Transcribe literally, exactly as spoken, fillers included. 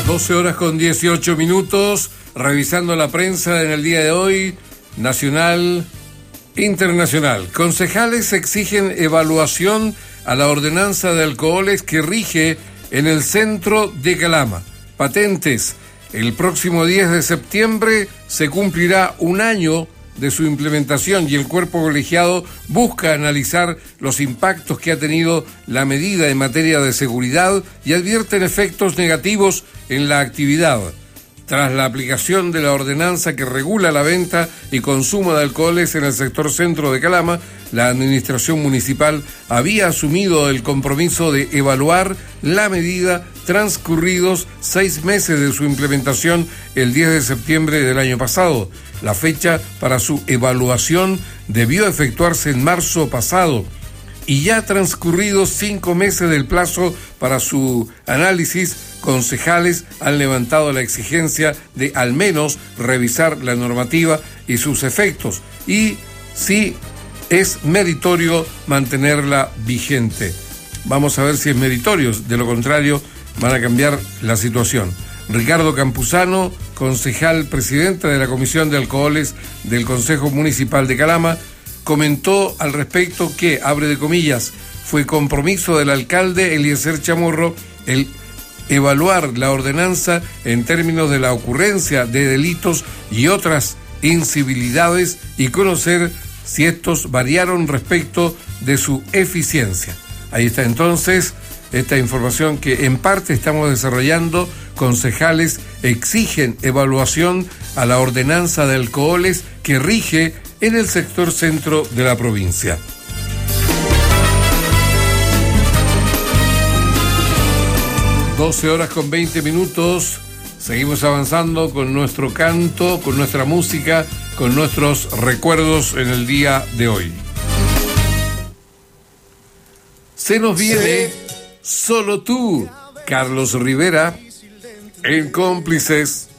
doce horas con dieciocho minutos, revisando la prensa en el día de hoy, nacional, internacional. Concejales exigen evaluación a la ordenanza de alcoholes que rige en el centro de Calama. Patentes. El próximo diez de septiembre se cumplirá un año de su implementación y el cuerpo colegiado busca analizar los impactos que ha tenido la medida en materia de seguridad y advierten efectos negativos en la actividad. Tras la aplicación de la ordenanza que regula la venta y consumo de alcoholes en el sector centro de Calama, la administración municipal había asumido el compromiso de evaluar la medida transcurridos seis meses de su implementación el diez de septiembre del año pasado. La fecha para su evaluación debió efectuarse en marzo pasado y ya transcurridos cinco meses del plazo para su análisis, concejales han levantado la exigencia de al menos revisar la normativa y sus efectos y si es meritorio mantenerla vigente. Vamos a ver si es meritorio, de lo contrario van a cambiar la situación. Ricardo Campuzano, concejal presidente de la Comisión de Alcoholes del Consejo Municipal de Calama, comentó al respecto que, abre de comillas, fue compromiso del alcalde Eliezer Chamorro el evaluar la ordenanza en términos de la ocurrencia de delitos y otras incivilidades y conocer si estos variaron respecto de su eficiencia. Ahí está entonces esta información que en parte estamos desarrollando. Concejales exigen evaluación a la ordenanza de alcoholes que rige en el sector centro de la provincia. doce horas con veinte minutos, seguimos avanzando con nuestro canto, con nuestra música, con nuestros recuerdos en el día de hoy. Se nos viene Solo Tú, Carlos Rivera, en Cómplices.